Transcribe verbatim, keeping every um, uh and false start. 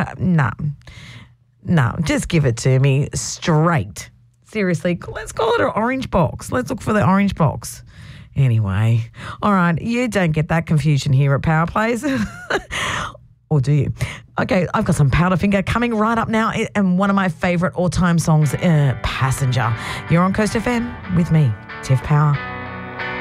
Uh, no. No, just give it to me straight. Seriously, let's call it an orange box. Let's look for the orange box. Anyway, all right, you don't get that confusion here at Power Plays. Or do you? Okay, I've got some Powderfinger coming right up now, and one of my favourite all-time songs, uh, Passenger. You're on Coast F M with me, Tiff Power.